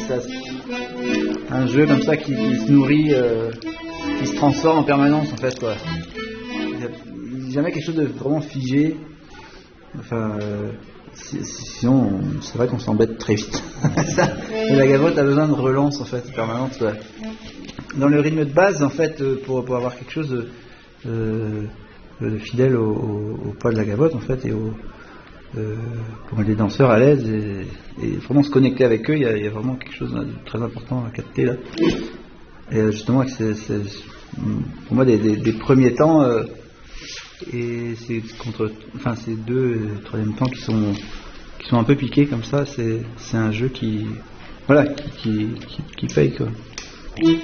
c'est un jeu comme ça qui se nourrit, qui se transforme en permanence en fait, quoi. Il n'y a jamais quelque chose de vraiment figé. Enfin, sinon, c'est vrai qu'on s'embête très vite. Et la gavotte a besoin de relance en fait, permanente. Ouais. Dans le rythme de base, en fait, pour avoir quelque chose de fidèle au poids de la gavotte, en fait, et pour les danseurs à l'aise et vraiment se connecter avec eux, il y a vraiment quelque chose de très important à capter là. Et justement, c'est pour moi des premiers temps. Et c'est ces deux troisième temps qui sont un peu piqués comme ça. C'est un jeu qui paye quoi.